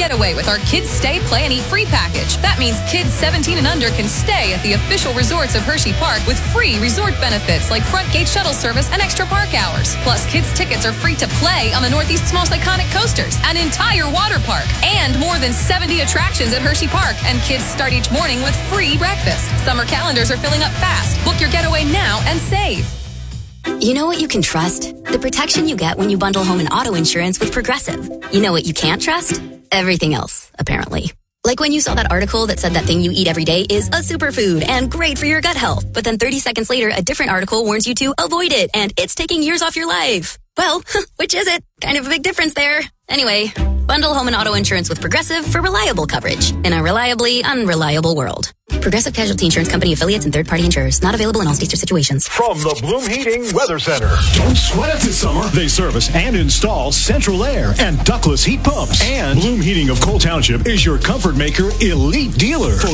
getaway with our Kids Stay, Play, and Eat free package. That means kids 17 and under can stay at the official resorts of Hershey Park with free resort benefits like front gate shuttle service and extra park hours. Plus, kids' tickets are free to play on the Northeast's most iconic coasters, an entire water park, and more than 70 attractions at Hershey Park. And kids start each morning with free breakfast. Summer calendars are filling up fast. Book your getaway now and save. You know what you can trust? The protection you get when you bundle home and auto insurance with Progressive. You know what you can't trust? Everything else, apparently. Like when you saw that article that said that thing you eat every day is a superfood and great for your gut health. But then 30 seconds later, a different article warns you to avoid it and it's taking years off your life. Well, which is it? Kind of a big difference there. Anyway, bundle home and auto insurance with Progressive for reliable coverage in a reliably unreliable world. Progressive Casualty Insurance Company affiliates and third-party insurers. Not available in all states or situations. From the Bloom Heating Weather Center. Don't sweat it this summer. They service and install central air and ductless heat pumps. And Bloom Heating of Cole Township is your comfort maker elite dealer. Phone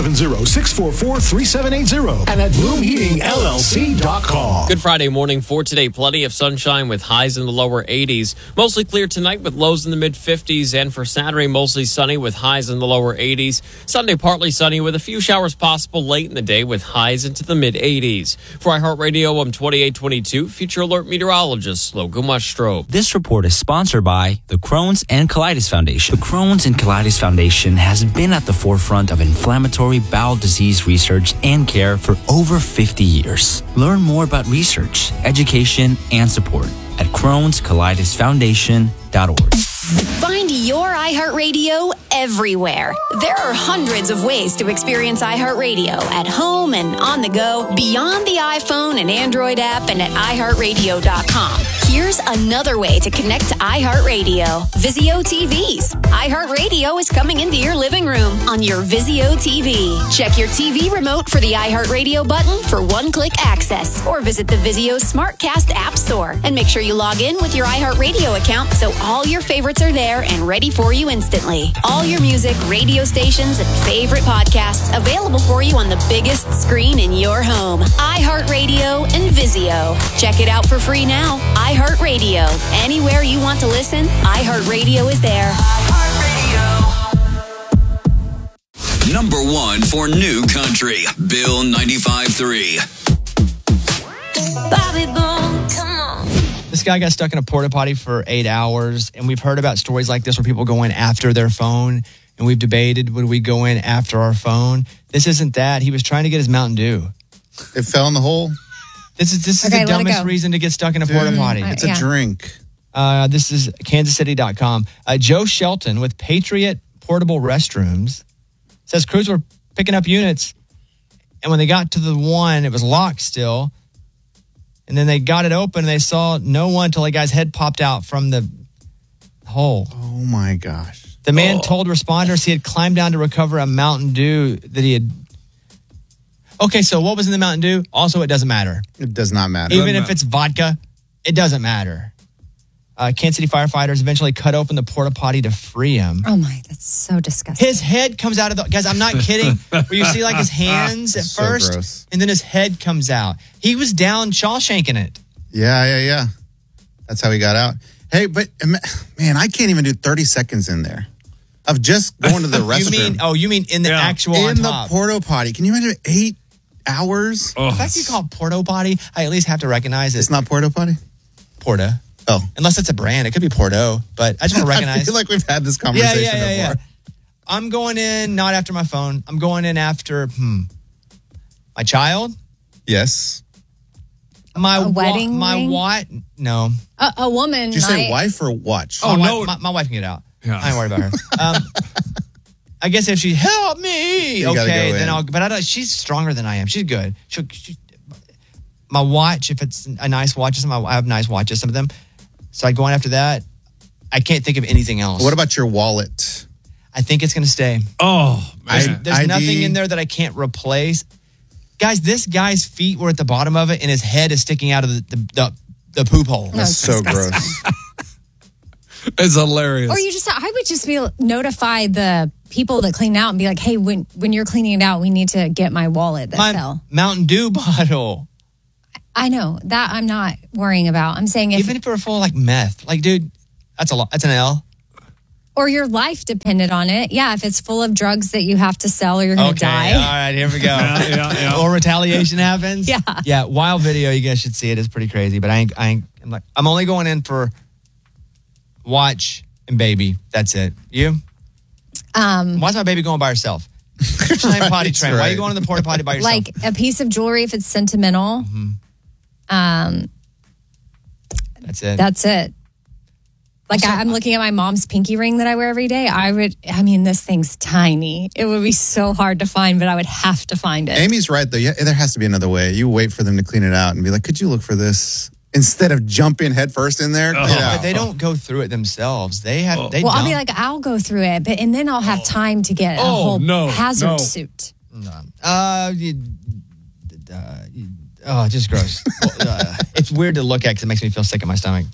570-644-3780 and at BloomHeatingLLC.com. Good Friday morning for today. Plenty of sunshine with highs in the lower 80s. Mostly clear tonight with lows in the mid-50s. And for Saturday, mostly sunny with highs in the lower 80s. Sunday, partly sunny with a few showers possible late in the day with highs into the mid-80s. For iHeartRadio, I'm 2822 Future Alert Meteorologist Logan Westrope. This report is sponsored by the Crohn's and Colitis Foundation. The Crohn's and Colitis Foundation has been at the forefront of inflammatory bowel disease research and care for over 50 years. Learn more about research, education, and support at Crohn'sColitisFoundation.org. Find your iHeartRadio everywhere. There are hundreds of ways to experience iHeartRadio at home and on the go, beyond the iPhone and Android app and at iHeartRadio.com. Here's another way to connect to iHeartRadio. Vizio TVs. iHeartRadio is coming into your living room on your Vizio TV. Check your TV remote for the iHeartRadio button for one-click access, or visit the Vizio SmartCast app store and make sure you log in with your iHeartRadio account so all your favorites are there and ready for you instantly. All your music, radio stations, and favorite podcasts available for you on the biggest screen in your home. iHeartRadio and Vizio. Check it out for free now. iHeartRadio. Anywhere you want to listen, iHeartRadio is there. Number one for new country, Bill 95.3. Bobby Bones, come on. This guy got stuck in a porta potty for 8 hours, and we've heard about stories like this where people go in after their phone, and we've debated, would we go in after our phone? This isn't that. He was trying to get his Mountain Dew. It fell in the hole? This is the dumbest reason to get stuck in a porta potty. It's a drink. This is KansasCity.com. Joe Shelton with Patriot Portable Restrooms says crews were picking up units, and when they got to the one, it was locked still. And then they got it open, and they saw no one until a guy's head popped out from the hole. Oh, my gosh. The man told responders he had climbed down to recover a Mountain Dew that he had... Okay, so what was in the Mountain Dew? Also, it doesn't matter. It does not matter. Even if it's vodka, it doesn't matter. Kansas City firefighters eventually cut open the porta potty to free him. Oh, my, that's so disgusting. His head comes out of the... Guys, I'm not kidding. Where you see like his hands at first, gross. And then his head comes out. He was down Shawshanking it. Yeah. That's how he got out. Hey, but, man, I can't even do 30 seconds in there. Of just going to the restroom. You mean in the actual in on top. the porta potty. Can you imagine 8 hours? The fact you call it porta potty, I at least have to recognize it. It's not porta potty? Porta. Oh. Unless it's a brand. It could be Porto, but I just want to recognize. I feel like we've had this conversation before. Yeah. I'm going in not after my phone. I'm going in after my child. Yes. My wedding my ring? what? No. A woman. Did you say wife or watch? Oh, no. My wife can get out. Yeah. I ain't worried about her. I guess if she help me, you okay, then in. I'll. But I don't. She's stronger than I am. She's good. My watch, if it's a nice watch, I have nice watches, some of them. So I go on after that. I can't think of anything else. What about your wallet? I think it's going to stay. Oh, man. There's nothing in there that I can't replace. Guys, this guy's feet were at the bottom of it, and his head is sticking out of the poop hole. That's so gross. It's hilarious. Or I would just notify the people that clean out and be like, hey, when you're cleaning it out, we need to get my wallet that fell. Mountain Dew bottle. I know that I'm not worrying about. I'm saying even if it were full of like meth, like dude, that's a lot. That's an L. or your life depended on it. Yeah, if it's full of drugs that you have to sell or you're going to die. All right, here we go. Or retaliation happens. Yeah. Yeah, wild video. You guys should see it. It's pretty crazy. But I'm only going in for watch and baby. That's it. You? Why's my baby going by herself? Potty train. Right. Why are you going to the porta potty by yourself? Like a piece of jewelry if it's sentimental. That's it. That's it. Like I'm looking at my mom's pinky ring that I wear every day. This thing's tiny. It would be so hard to find, but I would have to find it. Amy's right, though. Yeah, there has to be another way. You wait for them to clean it out and be like, could you look for this? Instead of jumping headfirst in there. But they don't go through it themselves. I'll be like, I'll go through it, and then I'll have time to get a whole hazard suit. Just gross. It's weird to look at because it makes me feel sick in my stomach.